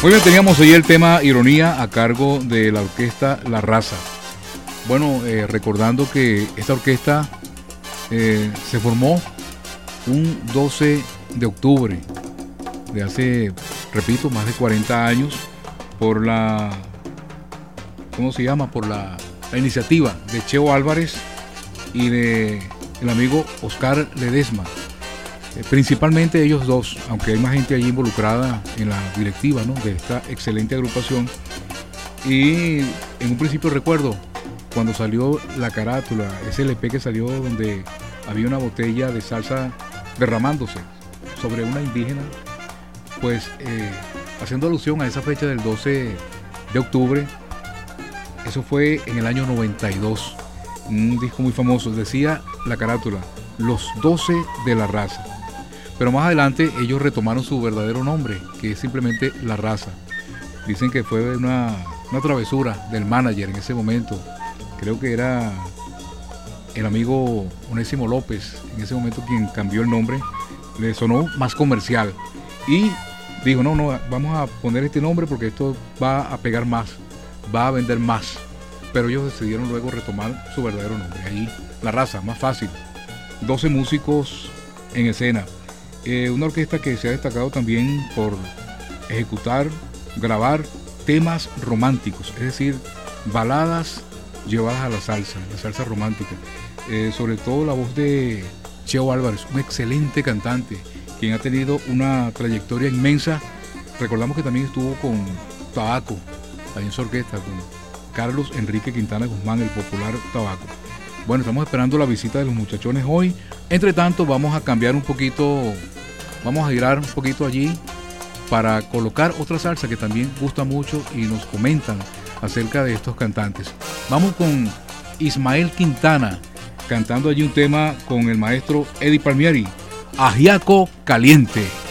Muy bien, teníamos ahí el tema Ironía a cargo de la orquesta La Raza. Bueno, recordando que esta orquesta se formó un 12 de octubre de hace, repito, más de 40 años por la, ¿cómo se llama? Por la iniciativa de Cheo Álvarez y de el amigo Oscar Ledesma. Principalmente ellos dos, aunque hay más gente allí involucrada en la directiva, ¿no?, de esta excelente agrupación. Y en un principio recuerdo cuando salió la carátula, ese LP que salió donde había una botella de salsa derramándose sobre una indígena, pues haciendo alusión a esa fecha del 12 de octubre, eso fue en el año 92, un disco muy famoso, decía la carátula, Los 12 de la Raza. Pero más adelante ellos retomaron su verdadero nombre, que es simplemente La Raza. Dicen que fue una travesura del manager en ese momento. Creo que era el amigo Onésimo López, en ese momento quien cambió el nombre. Le sonó más comercial. Y dijo, no, vamos a poner este nombre porque esto va a pegar más, va a vender más. Pero ellos decidieron luego retomar su verdadero nombre. Ahí, La Raza, más fácil. 12 músicos en escena. Una orquesta que se ha destacado también por ejecutar, grabar temas románticos, es decir, baladas llevadas a la salsa romántica. Sobre todo la voz de Cheo Álvarez, un excelente cantante, quien ha tenido una trayectoria inmensa. Recordamos que también estuvo con Tabaco, ahí en su orquesta, con Carlos Enrique Quintana Guzmán, el popular Tabaco. Bueno, estamos esperando la visita de los muchachones hoy. Entre tanto, vamos a cambiar un poquito, vamos a girar un poquito allí para colocar otra salsa que también gusta mucho y nos comentan acerca de estos cantantes. Vamos con Ismael Quintana, cantando allí un tema con el maestro Eddie Palmieri, Ajiaco Caliente.